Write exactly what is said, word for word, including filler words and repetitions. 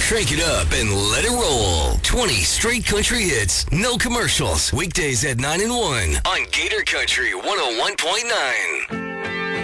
Crank it up and let it roll. twenty straight country hits, no commercials. Weekdays at nine and one on Gator Country one oh one point nine.